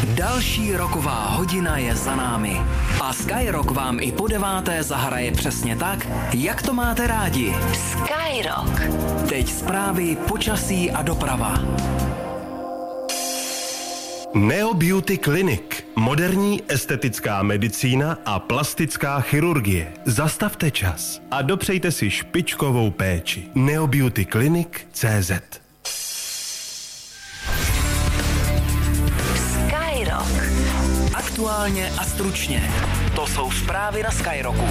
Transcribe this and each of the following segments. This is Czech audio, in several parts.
Další roková hodina je za námi. A Skyrock vám i po 9. zahraje přesně tak, jak to máte rádi. Skyrock. Teď zprávy, počasí a doprava. Neo Beauty Clinic. Moderní estetická medicína a plastická chirurgie. Zastavte čas a dopřejte si špičkovou péči. neobeautyclinic.cz. Skyrock. Aktuálně a stručně. To jsou zprávy na Skyrocku.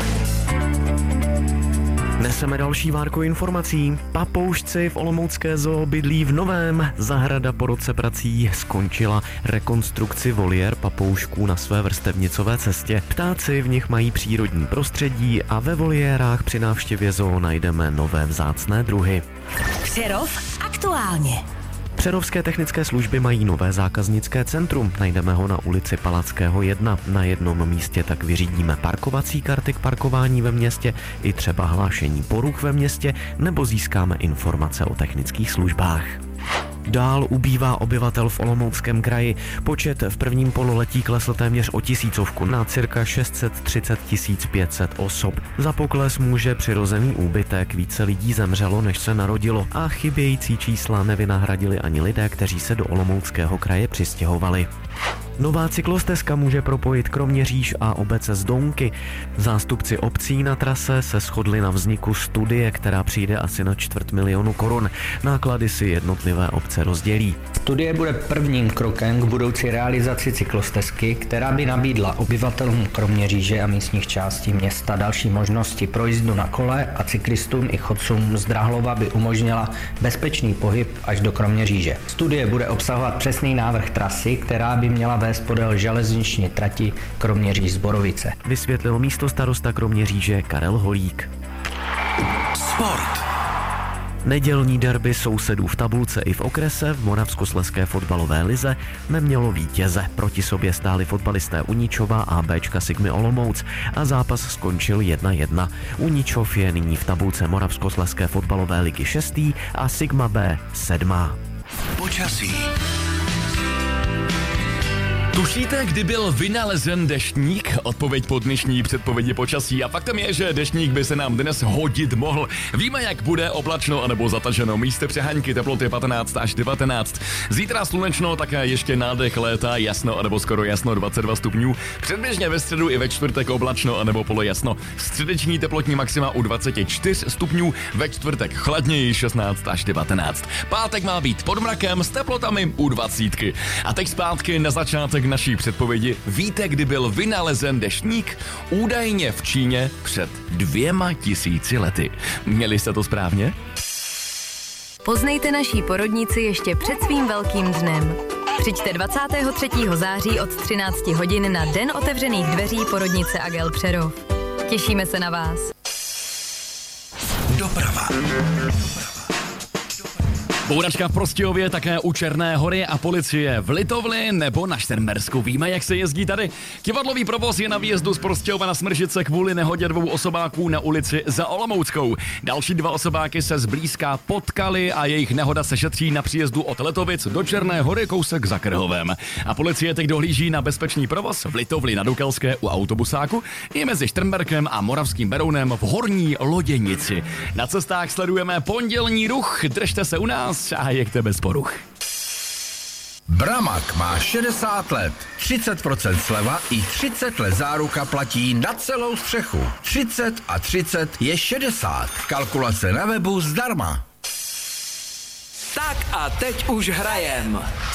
Neseme další várku informací. Papoušci v olomoucké zoo bydlí v novém. Zahrada po roce prací skončila rekonstrukci voliér papoušků na své vrstevnicové cestě. Ptáci v nich mají přírodní prostředí a ve voliérách při návštěvě zoo najdeme nové vzácné druhy. Přerov aktuálně. Přerovské technické služby mají nové zákaznické centrum. Najdeme ho na ulici Palackého 1. Na jednom místě tak vyřídíme parkovací karty k parkování ve městě, i třeba hlášení poruch ve městě, nebo získáme informace o technických službách. Dál ubývá obyvatel v Olomouckém kraji. Počet v prvním pololetí klesl téměř o 1000 na cirka 630 500 osob. Za pokles může přirozený úbytek, více lidí zemřelo, než se narodilo, a chybějící čísla nevynahradili ani lidé, kteří se do Olomouckého kraje přistěhovali. Nová cyklostezka může propojit Kroměříž a obec Zdounky. Zástupci obcí na trase se shodli na vzniku studie, která přijde asi na 250 000 korun. Náklady si jednotlivé obce rozdělí. Studie bude prvním krokem k budoucí realizaci cyklostezky, která by nabídla obyvatelům Kroměříže a místních částí města další možnosti pro jízdu na kole a cyklistům i chodcům z Drahlova by umožnila bezpečný pohyb až do Kroměříže. Studie bude obsahovat přesný návrh trasy, která by měla vést podél železniční trati Kroměříž-Zborovice. Vysvětlil místostarosta Kroměříže Karel Holík. Sport. Nedělní derby sousedů v tabulce i v okrese v Moravskoslezské fotbalové lize nemělo vítěze. Proti sobě stáli fotbalisté Uničova a Bčka Sigmy Olomouc a zápas skončil 1-1. Uničov je nyní v tabulce Moravskoslezské fotbalové ligy 6. a Sigma B 7. Počasí. Tušíte, kdy byl vynalezen deštník? Odpověď po dnešní předpovědi počasí. A faktem je, že deštník by se nám dnes hodit mohl. Víme, jak bude oblačno anebo zataženo. Místy přehánky, teploty 15 až 19. Zítra slunečno, také ještě nádech léta, jasno anebo skoro jasno 22 stupňů. Předběžně ve středu i ve čtvrtek oblačno anebo polojasno. Středeční teplotní maxima u 24 stupňů, ve čtvrtek chladněji 16 až 19. Pátek má být pod mrakem s teplotami u 20. A teď zpátky na začátek naší předpovědi. Víte, kdy byl vynalezen deštník? Údajně v Číně před 2000 lety. Měli jste to správně? Poznejte naší porodnici ještě před svým velkým dnem. Přijďte 23. září od 13 hodin na Den otevřených dveří porodnice Agel Přerov. Těšíme se na vás. Doprava. Bouračka v Prostějově, také u Černé Hory a policie v Litovli nebo na Šternbersku. Víme, jak se jezdí tady? Kivadlový provoz je na výjezdu z Prostějova na Smržice kvůli nehodě 2 osobáků na ulici za Olomouckou. Další 2 osobáky se zblízka potkali a jejich nehoda se šetří na příjezdu od Letovic do Černé Hory kousek za Krhovem. A policie teď dohlíží na bezpečný provoz v Litovli na Dukelské u autobusáku i mezi Šternberkem a Moravským Berounem v Horní Loděnici. Na cestách sledujeme pondělní ruch, držte se u nás a jeďte bez poruch. Bramak má 60 let, 30% sleva i 30 let záruka platí na celou střechu. 30 a 30 je 60. Kalkulace na webu zdarma. Tak a teď už hrajem.